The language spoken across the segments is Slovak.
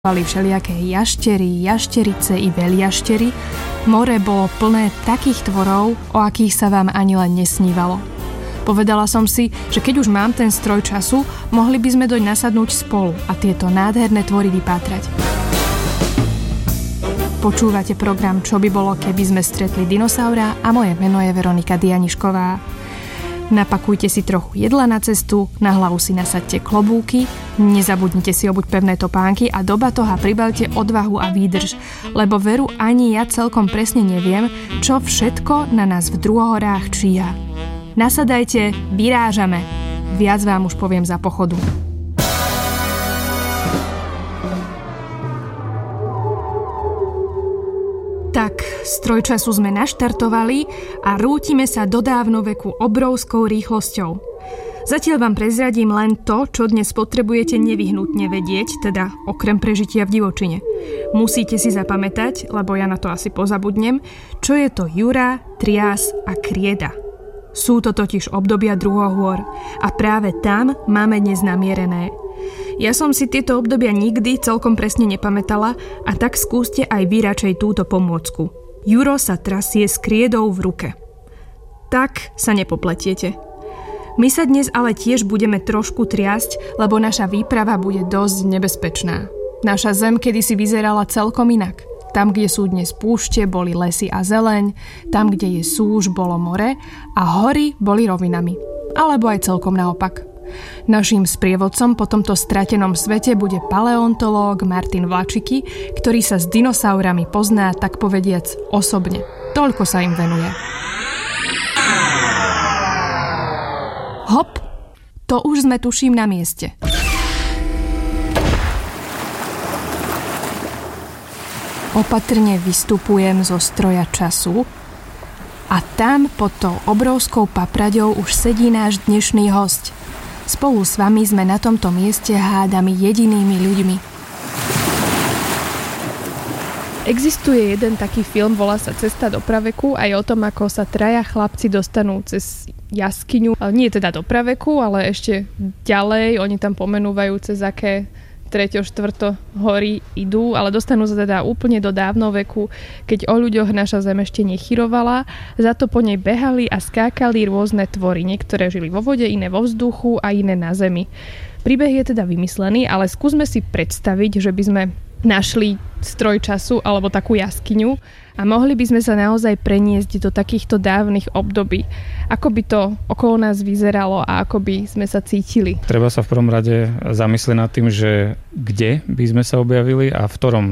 Boli všelijaké jaštery, jašterice i veľjaštery. More bolo plné takých tvorov, o akých sa vám ani len nesnívalo. Povedala som si, že keď už mám ten stroj času, mohli by sme doň nasadnúť spolu a tieto nádherné tvory vypátrať. Počúvate program Čo by bolo, keby sme stretli dinosaura a moje meno je Veronika Dianišková. Napakujte si trochu jedla na cestu, na hlavu si nasadte klobúky, nezabudnite si obuť pevné topánky a do batoha pribalte odvahu a výdrž, lebo veru ani ja celkom presne neviem, čo všetko na nás v druhohorách číha. Nasadajte, vyrážame. Viac vám už poviem za pochodu. Tak, stroj času sme naštartovali a rútime sa do dávnoveku obrovskou rýchlosťou. Zatiaľ vám prezradím len to, čo dnes potrebujete nevyhnutne vedieť, teda okrem prežitia v divočine. Musíte si zapamätať, lebo ja na to asi pozabudnem, čo je to Jura, Trias a Krieda. Sú to totiž obdobia druhohôr a práve tam máme dnes namierené. Ja som si tieto obdobia nikdy celkom presne nepamätala a tak skúste aj vy radšej túto pomôcku. Juro sa trasie s kriedou v ruke. Tak sa nepopletiete. My sa dnes ale tiež budeme trošku triasť, lebo naša výprava bude dosť nebezpečná. Naša zem kedysi vyzerala celkom inak. Tam, kde sú dnes púšte, boli lesy a zeleň, tam, kde je súž, bolo more a hory boli rovinami. Alebo aj celkom naopak. Naším sprievodcom po tomto stratenom svete bude paleontológ Martin Vlačiky, ktorý sa s dinosaurami pozná, tak povediac, osobne. Toľko sa im venuje. Hop, to už sme tuším na mieste. Opatrne vystupujem zo stroja času a tam pod tou obrovskou papraďou už sedí náš dnešný hosť. Spolu s vami sme na tomto mieste hádami jedinými ľuďmi. Existuje jeden taký film, volá sa Cesta do praveku, aj o tom, ako sa traja chlapci dostanú cez jaskyňu. Nie teda do praveku, ale ešte ďalej. Oni tam pomenúvajú, cez aké 3., 4. hory idú, ale dostanú sa teda úplne do dávnoveku, keď o ľuďoch naša zem ešte nechyrovala. Za to po nej behali a skákali rôzne tvory. Niektoré žili vo vode, iné vo vzduchu a iné na zemi. Príbeh je teda vymyslený, ale skúsme si predstaviť, že by sme našli stroj času alebo takú jaskyňu a mohli by sme sa naozaj preniesť do takýchto dávnych období. Ako by to okolo nás vyzeralo a ako by sme sa cítili? Treba sa v prvom rade zamyslieť nad tým, že kde by sme sa objavili a v ktorom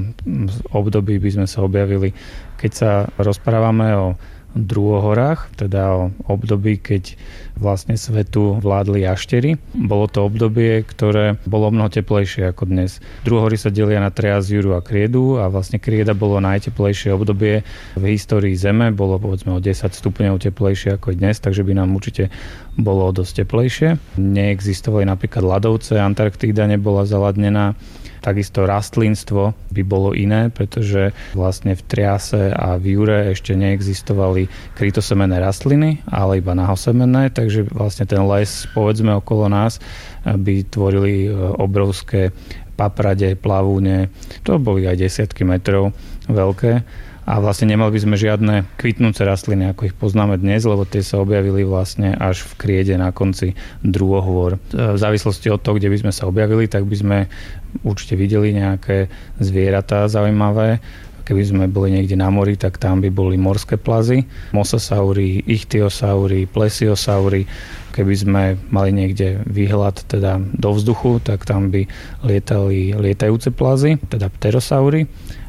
období by sme sa objavili. Keď sa rozprávame o druhohorách, teda o období, keď vlastne svetu vládli jaštery. Bolo to obdobie, ktoré bolo mnoho teplejšie ako dnes. Druhohory sa delia na Trias, Juru a Kriedu a vlastne Krieda bolo najteplejšie obdobie v histórii Zeme. Bolo povedzme o 10 stupňov teplejšie ako dnes, takže by nám určite bolo dosť teplejšie. Neexistovali napríklad ľadovce, Antarktída nebola zaladnená. Takisto rastlinstvo by bolo iné, pretože vlastne v Triase a v Jure ešte neexistovali krytosemenné rastliny, ale iba nahosemenné, takže vlastne ten les, povedzme, okolo nás by tvorili obrovské paprade, plavúne, to boli aj desiatky metrov veľké. A vlastne nemali by sme žiadne kvitnúce rastliny, ako ich poznáme dnes, lebo tie sa objavili vlastne až v Kriede na konci druhohôr. V závislosti od toho, kde by sme sa objavili, tak by sme určite videli nejaké zvieratá zaujímavé. Keby sme boli niekde na mori, tak tam by boli morské plazy, mosasaury, ichtyosaury, plesiosaury. Keby sme mali niekde výhľad teda do vzduchu, tak tam by lietali lietajúce plazy, teda pterosaury.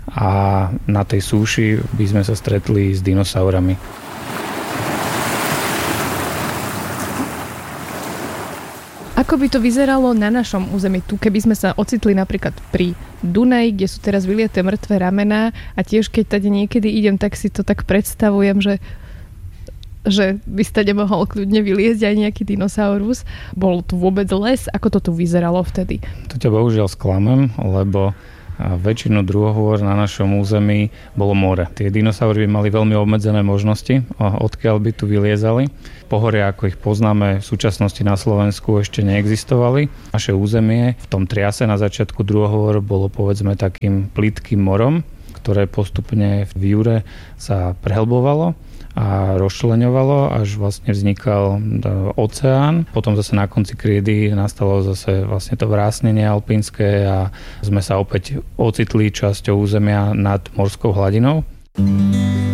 A na tej súši by sme sa stretli s dinosaurami. Ako by to vyzeralo na našom území tu, keby sme sa ocitli napríklad pri Dunaji, kde sú teraz vylieté mŕtve ramená a tiež keď tady niekedy idem, tak si to tak predstavujem, že by ste nemohol kľudne vyliezť aj nejaký dinosaurus. Bol tu vôbec les? Ako to tu vyzeralo vtedy? To ťa bohužiaľ sklamem, lebo a väčšinu druhohôr na našom území bolo more. Tie dinosaury mali veľmi obmedzené možnosti, odkiaľ by tu vyliezali. Pohoria, ako ich poznáme v súčasnosti na Slovensku, ešte neexistovali. Naše územie v tom triase na začiatku druhohôr bolo povedzme takým plytkým morom, ktoré postupne v jure sa prehlbovalo a rozčleňovalo, až vlastne vznikal oceán. Potom zase na konci krídy nastalo zase vlastne to vrásnenie alpínske a sme sa opäť ocitli časťou územia nad morskou hladinou.